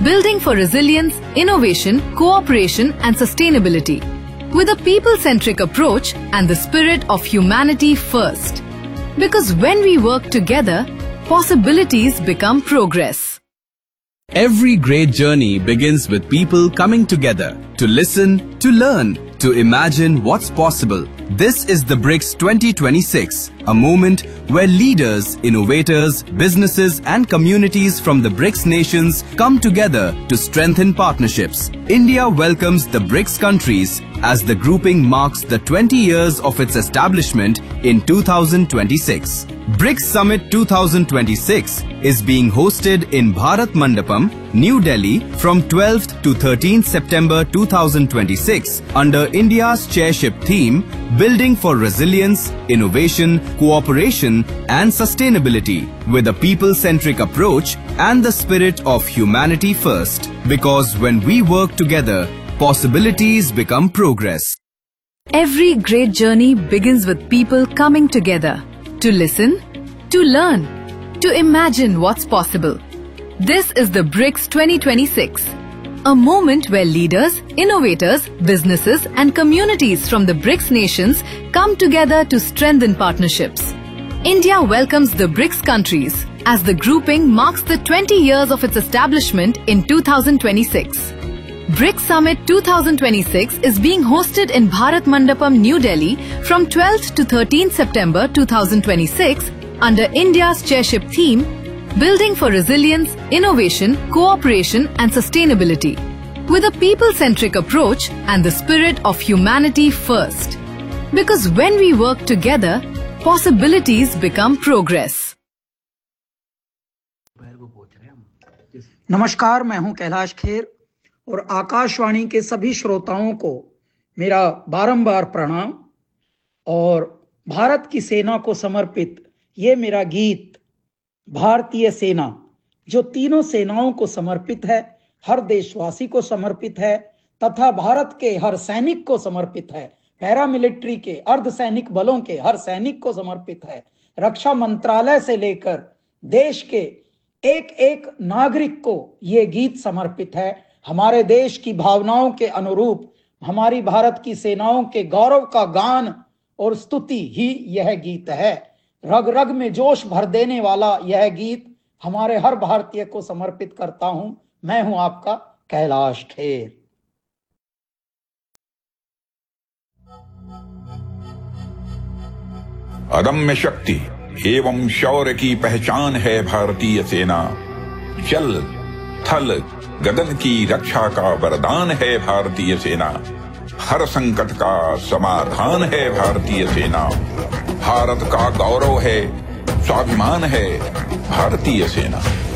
building for resilience, innovation, cooperation and sustainability, with a people-centric approach and the spirit of humanity first. Because when we work together, possibilities become progress. Every great journey begins with people coming together to listen, to learn, to imagine what's possible. This is the BRICS 2026, a moment where leaders, innovators, businesses and communities from the BRICS nations come together to strengthen partnerships. India welcomes the BRICS countries as the grouping marks the 20 years of its establishment in 2026. BRICS Summit 2026 is being hosted in Bharat Mandapam, New Delhi from 12th to 13th September 2026 under India's chairship theme Building for Resilience, Innovation, Cooperation and Sustainability with a people-centric approach and the spirit of humanity first. Because when we work together, possibilities become progress. Every great journey begins with people coming together to listen, to learn, to imagine what's possible. This is the BRICS 2026, a moment where leaders, innovators, businesses and communities from the BRICS nations come together to strengthen partnerships. India welcomes the BRICS countries as the grouping marks the 20 years of its establishment in 2026. BRICS Summit 2026 is being hosted in Bharat Mandapam, New Delhi from 12th to 13th September 2026 under India's chairship theme Building for Resilience, Innovation, Cooperation and Sustainability, with a people-centric approach and the spirit of humanity first. Because when we work together, possibilities become progress. नमस्कार, मैं हूं कैलाश खेर और आकाशवाणी के सभी श्रोताओं को मेरा बारंबार प्रणाम। और भारत की सेना को समर्पित ये मेरा गीत भारतीय सेना, जो तीनों सेनाओं को समर्पित है, हर देशवासी को समर्पित है तथा भारत के हर सैनिक को समर्पित है, पैरामिलिट्री के अर्धसैनिक बलों के हर सैनिक को समर्पित है, रक्षा मंत्रालय से लेकर देश के एक एक नागरिक को ये गीत समर्पित है। हमारे देश की भावनाओं के अनुरूप हमारी भारत की सेनाओं के गौरव का गान और स्तुति ही यह गीत है। रग रग में जोश भर देने वाला यह गीत हमारे हर भारतीय को समर्पित करता हूं। मैं हूं आपका कैलाश खेर। अदम्य शक्ति एवं शौर्य की पहचान है भारतीय सेना। जल थल गगन की रक्षा का वरदान है भारतीय सेना। हर संकट का समाधान है भारतीय सेना। भारत का गौरव है, स्वाभिमान है भारतीय सेना।